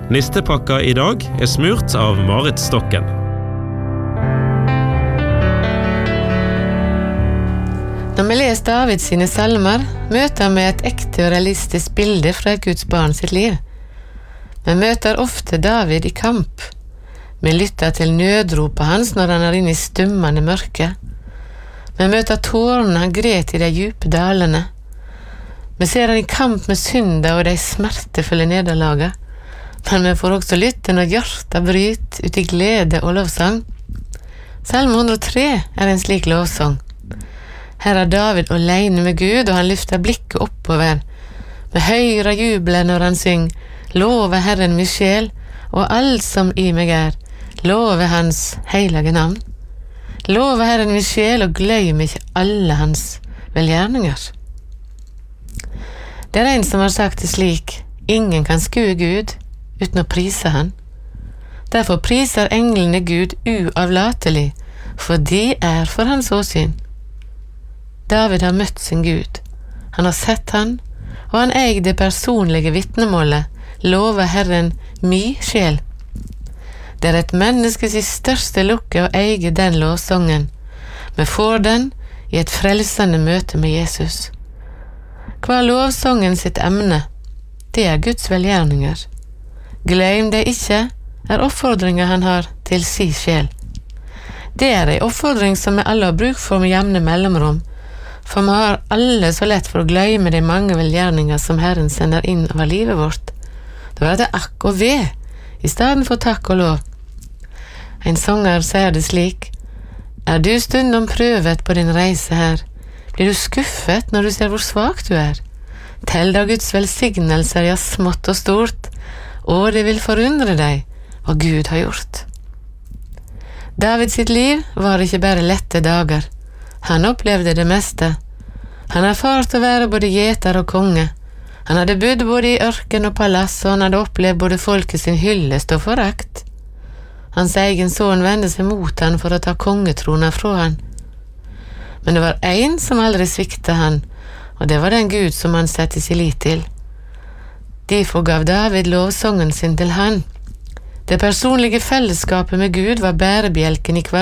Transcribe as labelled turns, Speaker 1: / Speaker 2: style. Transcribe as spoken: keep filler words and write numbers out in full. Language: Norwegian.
Speaker 1: Nistepakka i dag er smurt av Marit Stokken.
Speaker 2: Når vi leser David sine salmer, møter vi et ekte og realistisk bilde fra Guds barn sitt liv. Vi møter ofte David i kamp. Vi lytter til nødropet hans når han er inne i stummende mørke. Vi møter tårene han gret i de djupe dalene. Vi ser han i kamp med synda og de smertefulle nederlaga, men vi får også lytte når hjertet bryter ut i glede og lovsang. Salme hundre og tre er en slik lovsang. Her er David alene med Gud, og han lyfter blikket oppover. Med høyre jubler når han synger, love Herren min sjel, og alt som i meg er, love hans heilige navn. Love Herren min sjel, og gløym ikke alle hans velgjerninger. Det er en som har sagt det slik, ingen kan skue Gud uten å prise han. Derfor priser englene Gud uavlatelig, for de er for hans åsyn. David har møtt sin Gud. Han har sett han, og han eier det personlige vittnemålet, love Herren mi sjel. Det er et menneskes største lukke å eie den lovsangen. Vi får den i et frelsende møte med Jesus. Hva er lovsangen sitt emne? Det er Guds velgjerninger. Glem det ikke, er oppfordringen han har til si sjel. Det er en oppfordring som vi alle har bruk for med jevne mellomrom, for vi har alle så lett for å glemme de mange velgjerninger som Herren sender inn over livet vårt. Da er det akk og ved, i stedet for takk og lov. En sanger sier det slik, er du stundom prøvet på din reise her? Blir du skuffet når du ser hvor svak du er? Tell da Guds velsignelser, ja smått og stort, og det vil forundre deg hva Gud har gjort. David sitt liv var ikke bare lette dager. Han opplevde det meste. Han erfarte å være både gjeter og konge. Han hadde bodd både i ørken og palass, og han hadde opplevd både folket sin hyllest og forakt. Hans egen son vendte seg mot han for å ta kongetronen fra han. Men det var en som aldri svikta han, og det var den Gud som han sette sin lit til. Derfor gav David lovsangen sin til han. Det personlige fellesskapet med Gud var bærebjelken i hver